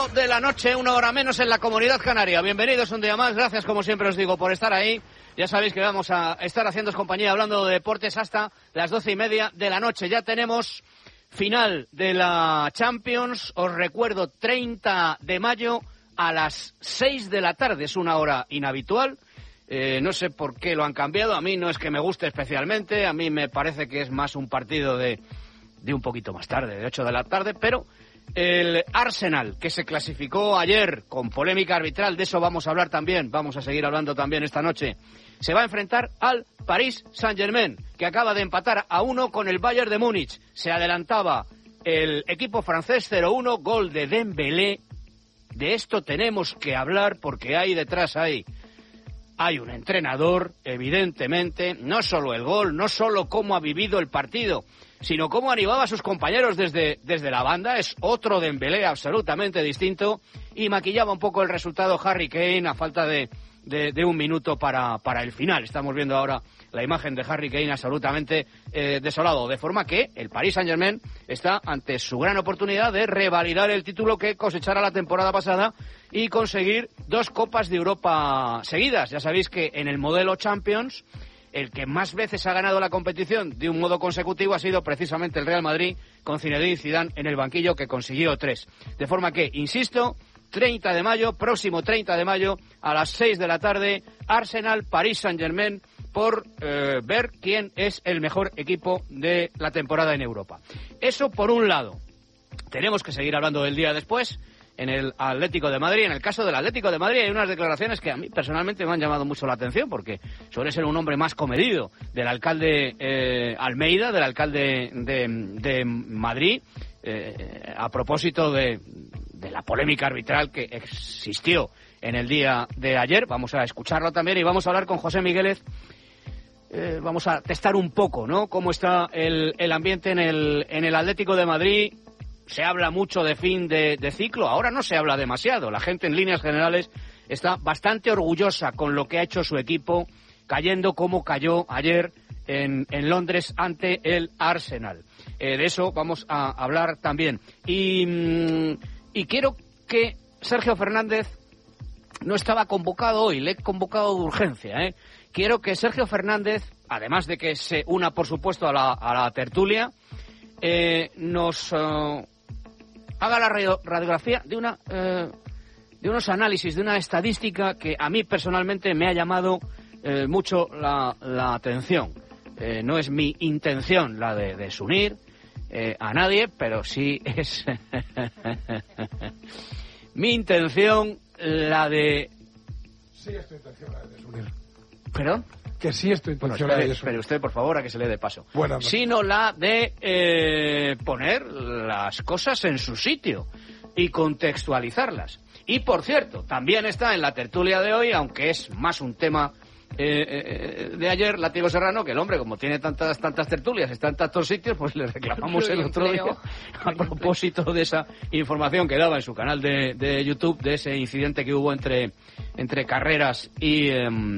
8 de la noche, 1 hora menos en la Comunidad Canaria. Bienvenidos un día más, gracias como siempre os digo por estar ahí. Ya sabéis que vamos a estar haciéndoos compañía hablando de deportes hasta las 12:30 de la noche. Ya tenemos final de la Champions, os recuerdo 30 de mayo a las 6 de la tarde, es una hora inhabitual. No sé por qué lo han cambiado, a mí no es que me guste especialmente, a mí me parece que es más un partido de un poquito más tarde, de 8 de la tarde, pero el Arsenal, que se clasificó ayer con polémica arbitral, de eso vamos a hablar también, vamos a seguir hablando también esta noche, se va a enfrentar al Paris Saint-Germain, que acaba de empatar a 1 con el Bayern de Múnich. Se adelantaba el equipo francés 0-1, gol de Dembélé. De esto tenemos que hablar porque hay detrás hay un entrenador, evidentemente, no solo el gol, no solo cómo ha vivido el partido, sino cómo animaba a sus compañeros desde la banda. Es otro Dembélé absolutamente distinto y maquillaba un poco el resultado Harry Kane a falta de un minuto para el final. Estamos viendo ahora la imagen de Harry Kane absolutamente desolado, de forma que el Paris Saint-Germain está ante su gran oportunidad de revalidar el título que cosechara la temporada pasada y conseguir 2 Copas de Europa seguidas. Ya sabéis que en el modelo Champions el que más veces ha ganado la competición de un modo consecutivo ha sido precisamente el Real Madrid, con Zinedine Zidane en el banquillo, que consiguió 3. De forma que, insisto, 30 de mayo, próximo 30 de mayo, a las 6 de la tarde, Arsenal, Paris Saint-Germain, por ver quién es el mejor equipo de la temporada en Europa. Eso por un lado. Tenemos que seguir hablando del día después, en el Atlético de Madrid. En el caso del Atlético de Madrid hay unas declaraciones que a mí personalmente me han llamado mucho la atención, porque suele ser un hombre más comedido, del alcalde Almeida, del alcalde de Madrid, a propósito de la polémica arbitral que existió en el día de ayer. Vamos a escucharlo también y vamos a hablar con José Migueles. Vamos a testar un poco, ¿no?, cómo está el ambiente en el Atlético de Madrid. Se habla mucho de fin de ciclo, ahora no se habla demasiado. La gente en líneas generales está bastante orgullosa con lo que ha hecho su equipo, cayendo como cayó ayer en Londres ante el Arsenal. De eso vamos a hablar también. Y quiero que Sergio Fernández no estaba convocado hoy, le he convocado de urgencia, Quiero que Sergio Fernández, además de que se una, por supuesto, a la tertulia, nos haga la radiografía de unos análisis, de una estadística que a mí personalmente me ha llamado mucho la atención. No es mi intención la de desunir a nadie, pero sí es mi intención la de... Sí es tu intención la de desunir. ¿Perdón? Que sí es tu intención la de desunir. Espere usted, por favor, a que se le dé paso. Buenas noches. Sino la de poner las cosas en su sitio y contextualizarlas. Y, por cierto, también está en la tertulia de hoy, aunque es más un tema de ayer, Látigo Serrano, que el hombre, como tiene tantas tertulias, está en tantos sitios, pues le reclamamos el otro día a propósito de esa información que daba en su canal de YouTube, de ese incidente que hubo entre Carreras y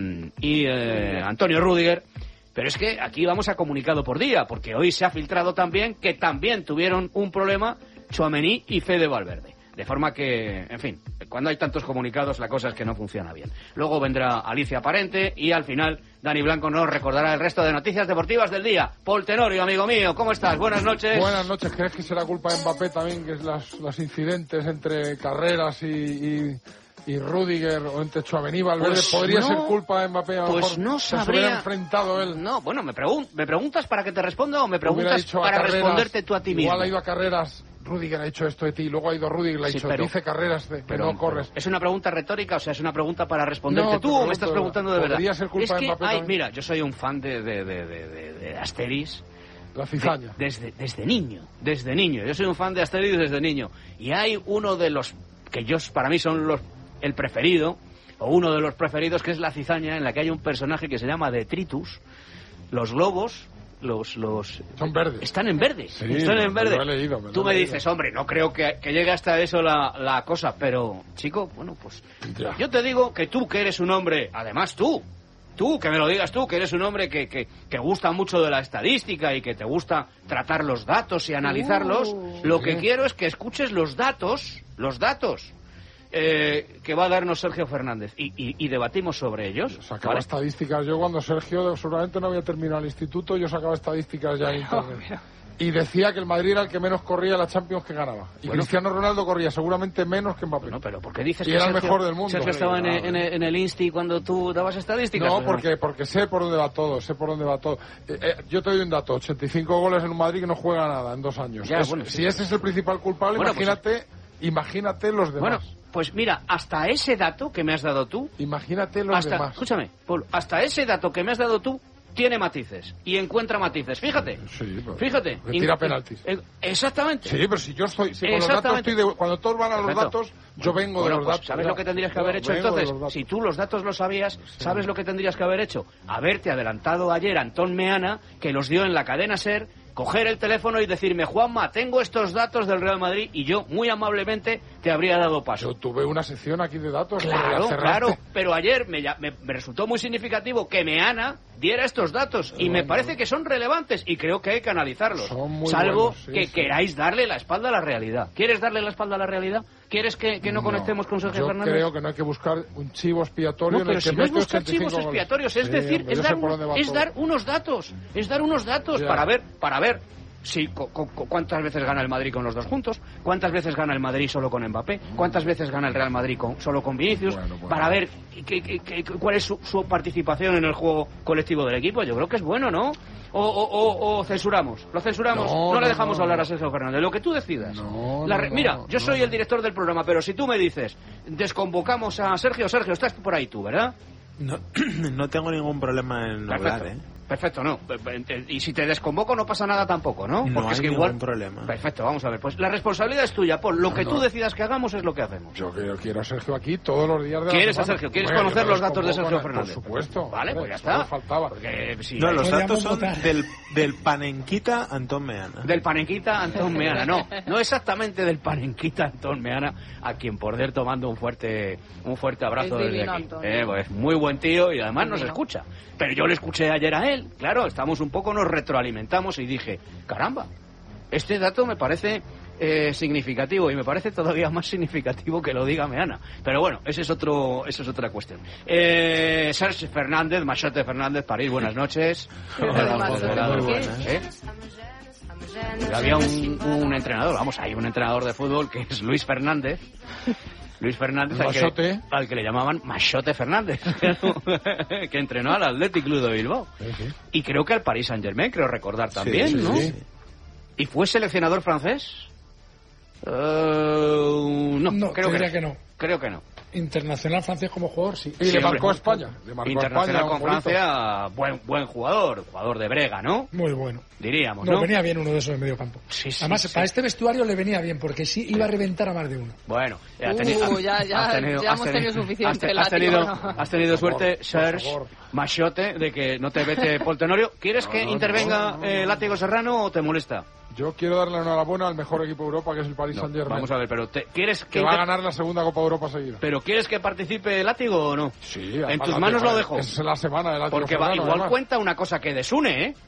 Antonio Rüdiger. Pero es que aquí vamos a comunicado por día, porque hoy se ha filtrado también que también tuvieron un problema Tchouaméni y Fede Valverde. De forma que, en fin, cuando hay tantos comunicados la cosa es que no funciona bien. Luego vendrá Alicia Parente y al final Dani Blanco nos recordará el resto de noticias deportivas del día. Paul Tenorio, amigo mío, ¿cómo estás? Buenas noches. Buenas noches. ¿Crees que será culpa de Mbappé también, que es los incidentes entre Carreras y Rüdiger o entre Tchouaméni y Valverde? Pues ¿Podría no, ser culpa de Mbappé? A lo pues mejor no se sabría. hubiera enfrentado él. No, bueno, ¿me preguntas para que te responda o me preguntas Dicho para Carreras, responderte tú a ti mismo? Igual ha ido a Carreras, Rüdiger ha dicho esto de ti, luego ha ido Rüdiger, le ha dicho, pero, dice Carreras que no corres. ¿Es una pregunta retórica, o sea, es una pregunta para responderte No, tú o me estás preguntando de verdad? ¿Podría ser culpa de Mbappé también? Mira, yo soy un fan de Asterix. La cizaña. Desde niño. Yo soy un fan de Asterix desde niño. Y hay uno de los que para mí son el preferido, o uno de los preferidos, que es la cizaña, en la que hay un personaje que se llama Detritus. Los globos son verdes. Están en verde. Sí, están en verde. me lo he leído. Tú me dices, hombre, no creo que llegue hasta eso la cosa, pero, chico, bueno, pues ya. Yo te digo que tú, que eres un hombre, además tú, que me lo digas tú, que eres un hombre que gusta mucho de la estadística y que te gusta tratar los datos y analizarlos, lo que quiero es que escuches los datos que va a darnos Sergio Fernández y debatimos sobre ellos. Sacaba ¿vale? estadísticas. Yo cuando Sergio seguramente no había terminado el instituto, yo sacaba estadísticas ya en internet. Y decía que el Madrid era el que menos corría la Champions que ganaba. Y Cristiano Ronaldo corría seguramente menos que Mbappé. No, pero ¿por qué dices y que era Sergio, el mejor del mundo? Sergio estaba en el Insti cuando tú dabas estadísticas? No, porque sé por dónde va todo, yo te doy un dato, 85 goles en un Madrid que no juega nada en 2 años. Ya, si ese es el principal culpable, imagínate los demás. Bueno, pues mira, hasta ese dato que me has dado tú... Imagínate los demás. Escúchame, Pablo, hasta ese dato que me has dado tú tiene matices y encuentra matices. Fíjate. Sí, fíjate. Tira penaltis. Exactamente. Sí, pero si yo estoy... Si con los datos cuando todos van a los datos, yo vengo de los datos. ¿Sabes lo que tendrías que haber hecho entonces? Si tú los datos lo sabías, ¿sabes lo que tendrías que haber hecho? Haberte adelantado ayer a Antón Meana, que los dio en la cadena SER, coger el teléfono y decirme, Juanma, tengo estos datos del Real Madrid, y yo, muy amablemente, te habría dado paso. Yo tuve una sección aquí de datos. Claro, pero ayer me resultó muy significativo que Meana diera estos datos, y me parece que son relevantes, y creo que hay que analizarlos, salvo que queráis darle la espalda a la realidad. ¿Quieres darle la espalda a la realidad? ¿Quieres que no conectemos con Sergio Fernández? Yo creo que no hay que buscar un chivo expiatorio. No, pero si no es buscar chivos expiatorios, es decir, es dar unos datos, para ver si cuántas veces gana el Madrid con los dos juntos, cuántas veces gana el Madrid solo con Mbappé, cuántas veces gana el Real Madrid solo con Vinicius, para ver cuál es su participación en el juego colectivo del equipo. Yo creo que es bueno, ¿no? O censuramos, no le dejamos hablar a Sergio Fernández, lo que tú decidas. Mira, yo soy el director del programa, pero si tú me dices, desconvocamos a Sergio, estás por ahí tú, ¿verdad? No tengo ningún problema en hablar, Perfecto, no. Y si te desconvoco no pasa nada tampoco, ¿no? Porque no hay ningún problema. Perfecto, vamos a ver. Pues la responsabilidad es tuya, Paul. Lo que tú decidas que hagamos es lo que hacemos. Yo quiero a Sergio aquí todos los días de la ¿Quieres a Sergio? ¿Quieres conocer los datos de Sergio Fernández? Por supuesto. Vale, pues ya está. Faltaba. No, los datos son del Panenquita Antón Meana. Del Panenquita Antón Meana, no exactamente del Panenquita Antón Meana, a quien por cierto mando un fuerte abrazo desde aquí. Pues muy buen tío y además nos escucha. Pero yo le escuché ayer a él, claro, nos retroalimentamos y dije, caramba, este dato me parece significativo y me parece todavía más significativo que lo diga Meana. Pero bueno, eso es otra cuestión. Sergio Fernández, Machote Fernández, París, buenas noches. Había un entrenador, hay un entrenador de fútbol que es Luis Fernández. Luis Fernández, al que le llamaban Machote Fernández, que entrenó al Athletic Club de Bilbao. Y creo que al Paris Saint-Germain, creo recordar también, ¿no? Sí. ¿Y fue seleccionador francés? No, creo que no. Internacional francés como jugador, sí. Y le marcó a España. Internacional con Francia, buen jugador de brega, ¿no? Muy bueno. Diríamos, ¿no? Venía bien uno de esos de medio campo. Además, para este vestuario le venía bien, porque sí iba a reventar a más de uno. Bueno, ya hemos tenido suficiente. Has tenido suerte, Serge Machote, de que no te vete Paul Tenorio. ¿Quieres que intervenga Látigo Serrano o te molesta? Yo quiero darle enhorabuena al mejor equipo de Europa, que es el Paris Saint-Germain. Vamos a ver, pero ¿quieres que va a ganar la segunda Copa de Europa seguida? ¿Pero quieres que participe Látigo o no? Sí. En tus manos lo dejo. Es la semana de Látigo. Porque igual cuenta una cosa que desune, ¿eh?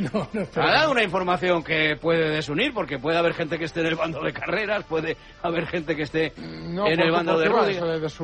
Ha dado una información que puede desunir, porque puede haber gente que esté en el bando de carreras, puede haber gente que esté en el bando de Rudy.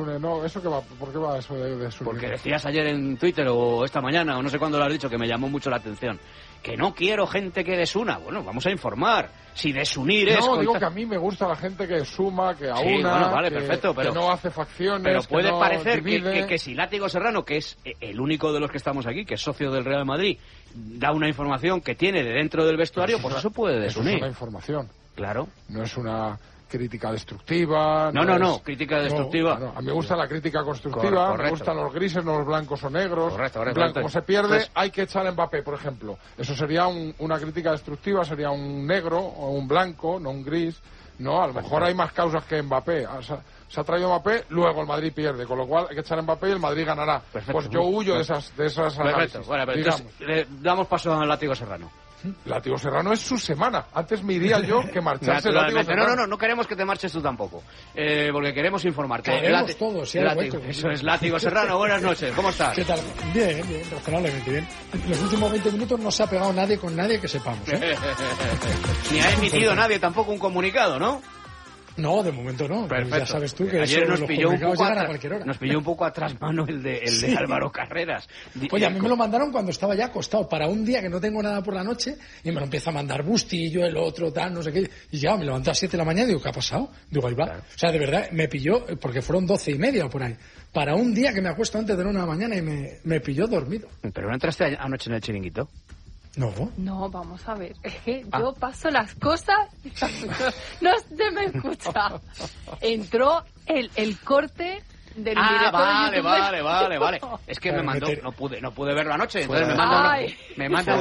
¿Por qué va eso de desunir? Porque decías ayer en Twitter o esta mañana, o no sé cuándo lo has dicho, que me llamó mucho la atención. Que no quiero gente que desuna. Bueno, vamos a informar. Si desunir es... No, digo que a mí me gusta la gente que suma, que aúna, bueno, vale, perfecto, pero que no hace facciones, pero puede no parecer que si Látigo Serrano, que es el único de los que estamos aquí, que es socio del Real Madrid, da una información que tiene de dentro del vestuario, pues eso puede desunir. Eso es una información. Claro. No es una crítica destructiva. No, crítica destructiva. A mí me gusta la crítica constructiva, correcto. Me gustan los grises, no los blancos o negros. Correcto. Como se pierde, hay que echar a Mbappé, por ejemplo. Eso sería una crítica destructiva, sería un negro o un blanco, no un gris. No, a lo mejor hay más causas que Mbappé. Se ha traído Mbappé, luego el Madrid pierde, con lo cual hay que echar a Mbappé y el Madrid ganará. Perfecto. Pues yo huyo de esas análisis. Bueno, pero entonces, damos paso a Látigo Serrano. Látigo Serrano es su semana. Antes me iría yo que marcharse Látigo Serrano. No queremos que te marches tú tampoco. Porque queremos informarte. Queremos todos, si hay hueco. Eso es, Látigo Serrano, buenas noches. ¿Cómo estás? ¿Qué tal? Bien, razonablemente bien. En los últimos 20 minutos no se ha pegado nadie con nadie que sepamos, ¿eh? Ni ha emitido nadie tampoco un comunicado, ¿no? No, de momento no. Perfecto. Ya sabes tú que ayer eso, nos los pilló un poco llegan a cualquier hora. Nos pilló un poco atrás mano el de Álvaro Carreras. Oye, a mí me lo mandaron cuando estaba ya acostado para un día que no tengo nada por la noche y me lo empieza a mandar Bustillo, el otro, tal, no sé qué. Y ya me levanto a 7 de la mañana y digo, ¿qué ha pasado? Digo, ahí va. Claro. O sea, de verdad, me pilló, porque fueron 12:30 o por ahí. Para un día que me acuesto antes de la 1 de la mañana y me pilló dormido. ¿Pero no entraste anoche en el chiringuito? No, vamos a ver. Es que yo paso las cosas. No se me escucha. Entró el corte del directo de YouTube. Vale. Es que me mandó, no pude verlo anoche. Entonces me manda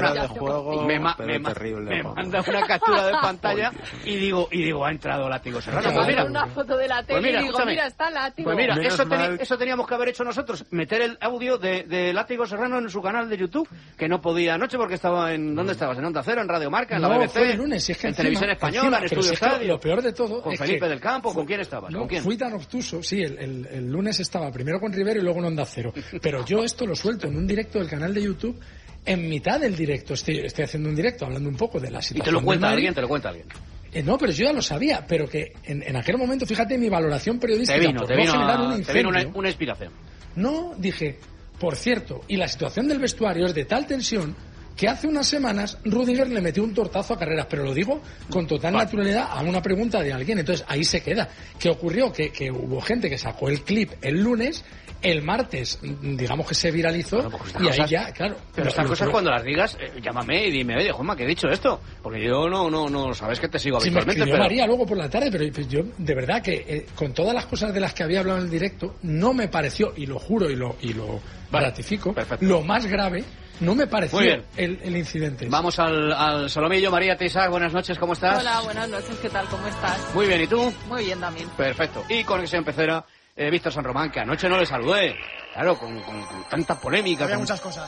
una captura de pantalla y digo, ha entrado Látigo Serrano. Pues mira, una foto de la tele y digo, mira, está Látigo. Pues mira, eso teníamos que haber hecho nosotros, meter el audio de Látigo Serrano en su canal de YouTube, que no podía anoche porque estaba ¿dónde estabas? ¿En Onda Cero, en Radio Marca, en la BBC? Fue el lunes, es que en Televisión Española, en Estudio Estadio. Lo peor de todo con Felipe del Campo, ¿con quién estabas? No, ¿Con quién? Fui tan obtuso, sí, el lunes estaba primero con Rivero y luego en Onda Cero. Pero yo esto lo suelto en un directo del canal de YouTube. En mitad del directo estoy haciendo un directo hablando un poco de la situación. ¿Y te lo cuenta alguien? No, pero yo ya lo sabía, pero que en aquel momento, fíjate mi valoración periodística, te vino una inspiración. No, dije, por cierto, y la situación del vestuario es de tal tensión que hace unas semanas Rüdiger le metió un tortazo a Carreras, pero lo digo con total naturalidad a una pregunta de alguien. Entonces ahí se queda. ¿Qué ocurrió? Que hubo gente que sacó el clip el lunes, el martes, digamos que se viralizó, y ahí ya, claro. Pero estas cosas cuando las digas, llámame y dime, oye, Juanma, ¿qué he dicho esto? Porque yo no sabes que te sigo habitualmente. Sí, me escribió María luego por la tarde, pero yo de verdad que con todas las cosas de las que había hablado en el directo, no me pareció, y lo juro y lo ratifico, lo más grave. No me pareció el incidente. Vamos al Solomillo. María Teixar, buenas noches, ¿cómo estás? Hola, buenas noches, ¿qué tal? ¿Cómo estás? Muy bien, ¿y tú? Muy bien también. Perfecto. Y Conexión Pecera, Víctor San Román, que anoche no le saludé. Claro, con tanta polémica. Había muchas cosas.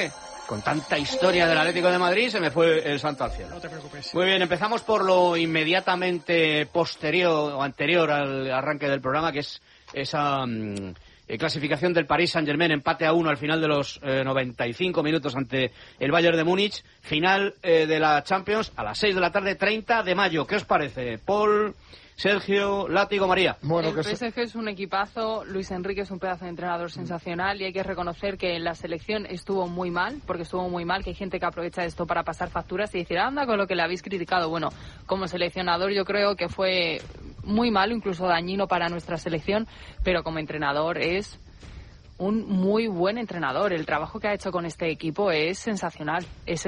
Con tanta historia del Atlético de Madrid, se me fue el santo al cielo. No te preocupes. Muy bien, empezamos por lo inmediatamente posterior o anterior al arranque del programa, que es esa clasificación del Paris Saint-Germain, empate a 1 al final de los 95 minutos ante el Bayern de Múnich, final de la Champions a las 6 de la tarde, 30 de mayo. ¿Qué os parece? Paul, Sergio, Látigo, María. Bueno, el PSG es un equipazo, Luis Enrique es un pedazo de entrenador sensacional y hay que reconocer que en la selección estuvo muy mal, que hay gente que aprovecha esto para pasar facturas y decir, anda con lo que le habéis criticado. Bueno, como seleccionador yo creo que fue muy malo, incluso dañino para nuestra selección, pero como entrenador es un muy buen entrenador. El trabajo que ha hecho con este equipo es sensacional,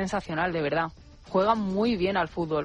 de verdad. Juega muy bien al fútbol,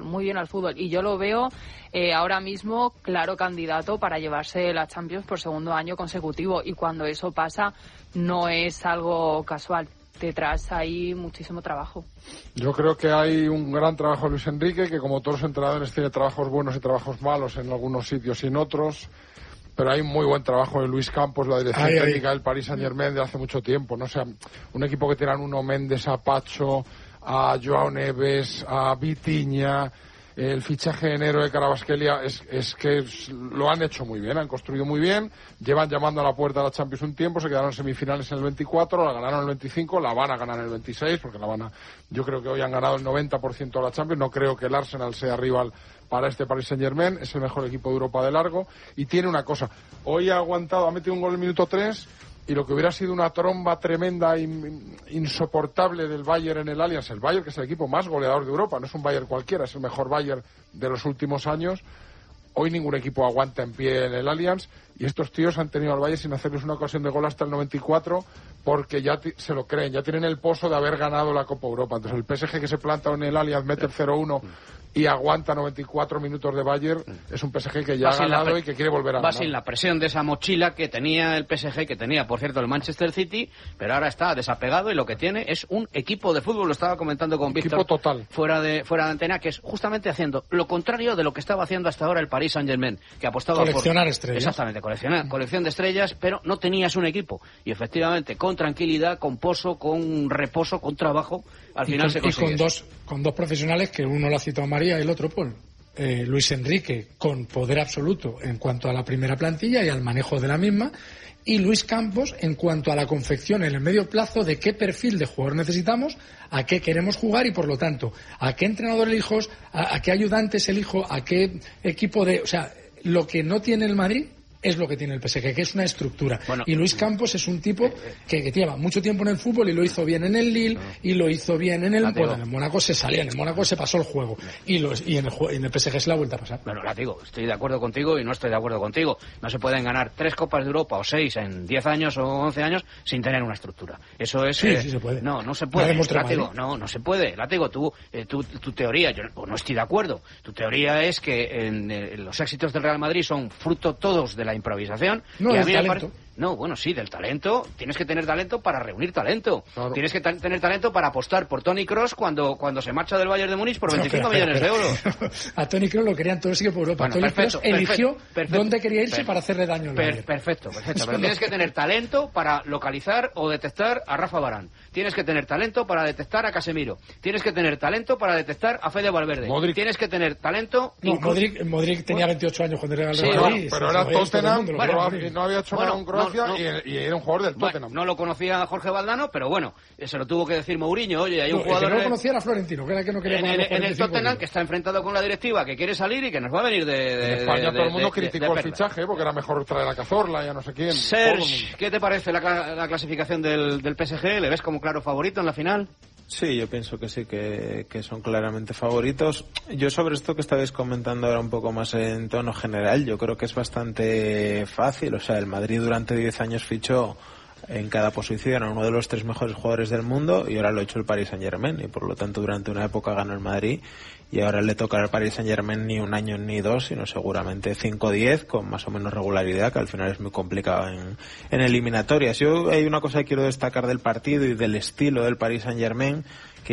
y yo lo veo ahora mismo claro candidato para llevarse la Champions por segundo año consecutivo, y cuando eso pasa no es algo casual. Detrás hay muchísimo trabajo. Yo creo que hay un gran trabajo de Luis Enrique, que como todos los entrenadores tiene trabajos buenos y trabajos malos en algunos sitios y en otros, pero hay un muy buen trabajo de Luis Campos, la dirección técnica del Paris Saint-Germain de hace mucho tiempo, ¿no? O sea, un equipo que tiene a Nuno Méndez, a Pacho, a Joao Neves, a Vitinha, el fichaje de enero de Kvaratskhelia, es que lo han hecho muy bien, han construido muy bien, llevan llamando a la puerta de la Champions un tiempo, se quedaron en semifinales en el 24, la ganaron en el 25, la van a ganar en el 26, porque yo creo que hoy han ganado el 90% de la Champions, no creo que el Arsenal sea rival para este Paris Saint-Germain, es el mejor equipo de Europa de largo, y tiene una cosa, hoy ha metido un gol en el minuto 3, y lo que hubiera sido una tromba tremenda, insoportable del Bayern en el Allianz, el Bayern que es el equipo más goleador de Europa, no es un Bayern cualquiera, es el mejor Bayern de los últimos años. Hoy ningún equipo aguanta en pie en el Allianz, y estos tíos han tenido al Bayern sin hacerles una ocasión de gol hasta el 94, porque ya se lo creen, ya tienen el pozo de haber ganado la Copa Europa. Entonces el PSG que se planta en el Allianz, mete el 0-1 y aguanta 94 minutos de Bayern, es un PSG que ya ha ganado y que quiere volver a ganar. Va sin la presión de esa mochila que tenía el PSG, que tenía, por cierto, el Manchester City, pero ahora está desapegado y lo que tiene es un equipo de fútbol, lo estaba comentando con Víctor fuera de antena, que es justamente haciendo lo contrario de lo que estaba haciendo hasta ahora el Paris Saint-Germain, que apostaba coleccionar estrellas. Exactamente, colección de estrellas, pero no tenías un equipo. Y efectivamente, con tranquilidad, con pozo, con reposo, con trabajo, al final se consigue. Y con dos profesionales, que uno lo ha citado María y el otro Paul. Luis Enrique, con poder absoluto en cuanto a la primera plantilla y al manejo de la misma, y Luis Campos en cuanto a la confección en el medio plazo de qué perfil de jugador necesitamos, a qué queremos jugar y, por lo tanto, a qué entrenador elijo, a qué ayudantes elijo, a qué equipo de... O sea, lo que no tiene el Madrid es lo que tiene el PSG, que es una estructura. Bueno, y Luis Campos es un tipo que lleva mucho tiempo en el fútbol y lo hizo bien en el Lille y lo hizo bien en el... Bueno, en el Mónaco se salía, en el Mónaco se pasó el juego y en el PSG se la ha vuelto a pasar. Bueno, Látigo, estoy de acuerdo contigo y no estoy de acuerdo contigo. No se pueden ganar 3 Copas de Europa o 6 en 10 años o 11 años sin tener una estructura. Eso es... Sí, sí se puede. No se puede, Látigo. No se puede. Látigo, tu teoría, yo no estoy de acuerdo. Tu teoría es que los éxitos del Real Madrid son fruto todos de la improvisación. No, del talento. No, bueno, sí, del talento. Tienes que tener talento para reunir talento. Claro. Tienes que tener talento para apostar por Toni Kroos cuando se marcha del Bayern de Múnich por 25 millones de euros. A Toni Kroos lo querían todos por Europa. Bueno, Toni Kroos eligió dónde quería irse para hacerle daño al Bayern. Perfecto. Pero tienes que tener talento para localizar o detectar a Rafa Varane. Tienes que tener talento para detectar a Casemiro. Tienes que tener talento para detectar a Fede Valverde. Modric. Tienes que tener talento... No, Modric tenía 28 años cuando era el Real Madrid. Pero era Tottenham, no había hecho nada con Croacia y era un jugador del Tottenham. No lo conocía Jorge Valdano, pero bueno, se lo tuvo que decir Mourinho. Oye, hay un jugador... El que no lo conocía era Florentino, que era el que no quería en el Tottenham, que está enfrentado con la directiva, que quiere salir y que nos va a venir de... En España todo el mundo criticó el fichaje, porque era mejor traer a Cazorla, ya no sé quién. Serge, ¿qué te parece la clasificación del PSG? ¿Le ves como claro favorito en la final? Sí, yo pienso que sí, que son claramente favoritos. Yo sobre esto que estabais comentando ahora un poco más en tono general, yo creo que es bastante fácil. O sea, el Madrid durante 10 años fichó en cada posición a uno de los 3 mejores jugadores del mundo y ahora lo ha hecho el Paris Saint-Germain y por lo tanto durante una época ganó el Madrid y ahora le toca al Paris Saint-Germain ni un año ni 2, sino seguramente 5 o 10 con más o menos regularidad, que al final es muy complicado en eliminatorias. Yo hay una cosa que quiero destacar del partido y del estilo del Paris Saint-Germain,